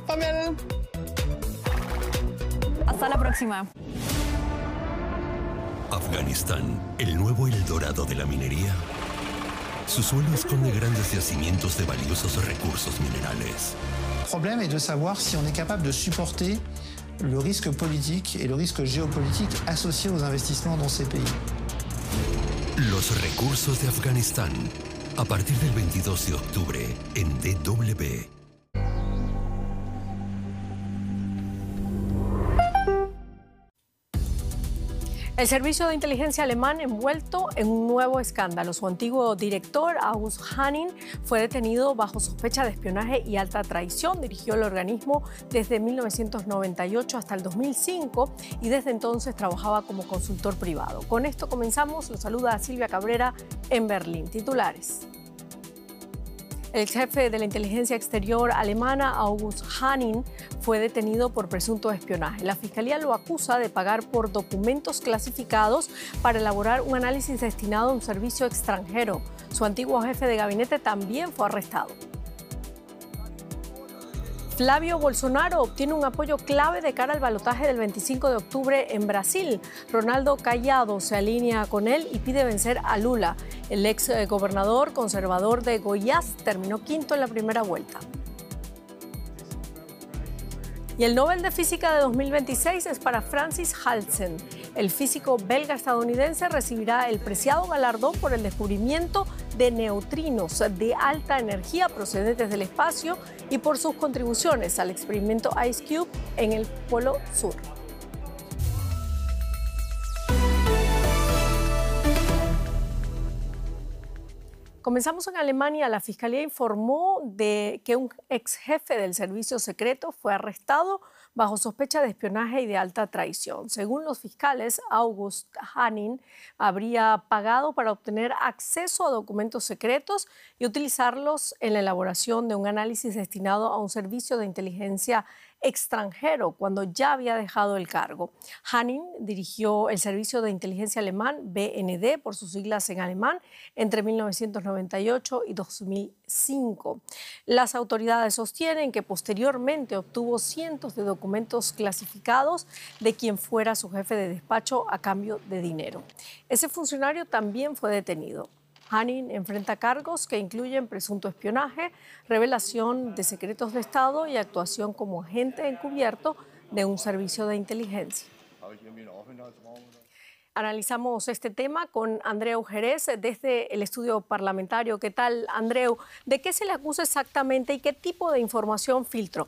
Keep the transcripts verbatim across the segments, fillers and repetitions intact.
Hasta la próxima. Afganistán, el nuevo Eldorado de la minería. Su suelo esconde grandes yacimientos de valiosos recursos minerales. Le problème est de savoir si on est capable de supporter le risque politique et le risque géopolitique associé aux investissements dans ces pays. Los recursos de Afganistán, a partir del veintidós de octubre en D W. El servicio de inteligencia alemán envuelto en un nuevo escándalo. Su antiguo director, August Hanning, fue detenido bajo sospecha de espionaje y alta traición. Dirigió el organismo desde mil novecientos noventa y ocho hasta el dos mil cinco y desde entonces trabajaba como consultor privado. Con esto comenzamos. Los saluda Silvia Cabrera en Berlín. Titulares. El jefe de la inteligencia exterior alemana, August Hanning, fue detenido por presunto espionaje. La fiscalía lo acusa de pagar por documentos clasificados para elaborar un análisis destinado a un servicio extranjero. Su antiguo jefe de gabinete también fue arrestado. Flavio Bolsonaro obtiene un apoyo clave de cara al balotaje del veinticinco de octubre en Brasil. Ronaldo Caiado se alinea con él y pide vencer a Lula. El ex gobernador conservador de Goiás terminó quinto en la primera vuelta. Y el Nobel de Física de dos mil veintiséis es para Francis Halsen. El físico belga-estadounidense recibirá el preciado galardón por el descubrimiento de neutrinos de alta energía procedentes del espacio y por sus contribuciones al experimento IceCube en el Polo Sur. Comenzamos en Alemania. La Fiscalía informó de que un ex jefe del servicio secreto fue arrestado bajo sospecha de espionaje y de alta traición. Según los fiscales, August Hanning habría pagado para obtener acceso a documentos secretos y utilizarlos en la elaboración de un análisis destinado a un servicio de inteligencia extranjero cuando ya había dejado el cargo. Hanning dirigió el servicio de inteligencia alemán, B N D por sus siglas en alemán, entre mil novecientos noventa y ocho y dos mil cinco. Las autoridades sostienen que posteriormente obtuvo cientos de documentos clasificados de quien fuera su jefe de despacho a cambio de dinero. Ese funcionario también fue detenido. Hanning enfrenta cargos que incluyen presunto espionaje, revelación de secretos de Estado y actuación como agente encubierto de un servicio de inteligencia. Analizamos este tema con Andreu Jerez desde el estudio parlamentario. ¿Qué tal, Andreu? ¿De qué se le acusa exactamente y qué tipo de información filtró?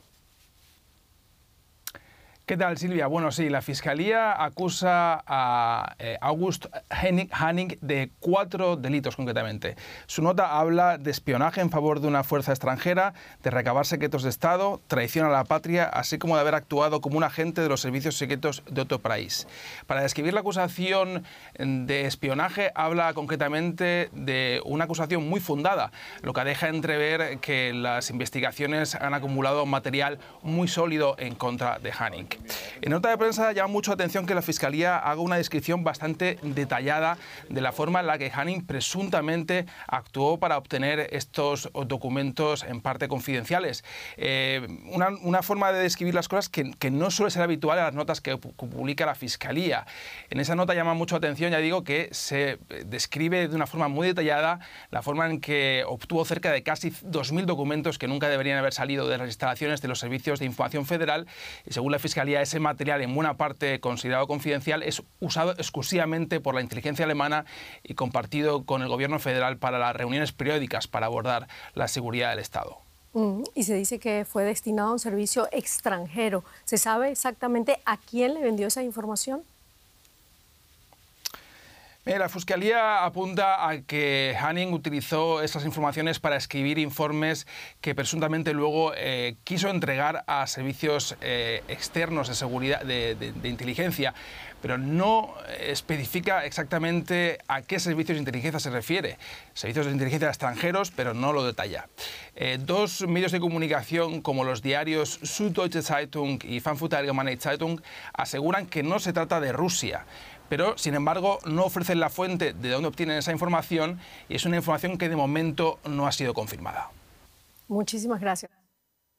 ¿Qué tal, Silvia? Bueno, sí, la Fiscalía acusa a eh, August Hanning de cuatro delitos concretamente. Su nota habla de espionaje en favor de una fuerza extranjera, de recabar secretos de Estado, traición a la patria, así como de haber actuado como un agente de los servicios secretos de otro país. Para describir la acusación de espionaje, habla concretamente de una acusación muy fundada, lo que deja entrever que las investigaciones han acumulado material muy sólido en contra de Hanning. En nota de prensa llama mucho la atención que la Fiscalía haga una descripción bastante detallada de la forma en la que Hanning presuntamente actuó para obtener estos documentos en parte confidenciales. Eh, una, una forma de describir las cosas que, que no suele ser habitual en las notas que publica la Fiscalía. En esa nota llama mucho la atención, ya digo, que se describe de una forma muy detallada la forma en que obtuvo cerca de casi dos mil documentos que nunca deberían haber salido de las instalaciones de los servicios de información federal y, según la Fiscalía, ese material, en buena parte considerado confidencial, es usado exclusivamente por la inteligencia alemana y compartido con el gobierno federal para las reuniones periódicas para abordar la seguridad del Estado. Mm, y se dice que fue destinado a un servicio extranjero. ¿Se sabe exactamente a quién le vendió esa información? La Fiscalía apunta a que Hanning utilizó esas informaciones para escribir informes que presuntamente luego eh, quiso entregar a servicios eh, externos de seguridad, de, de, de inteligencia, pero no especifica exactamente a qué servicios de inteligencia se refiere. Servicios de inteligencia extranjeros, pero no lo detalla. Eh, dos medios de comunicación como los diarios Süddeutsche Zeitung y Frankfurter Allgemeine Zeitung aseguran que no se trata de Rusia, pero, sin embargo, no ofrecen la fuente de dónde obtienen esa información y es una información que de momento no ha sido confirmada. Muchísimas gracias.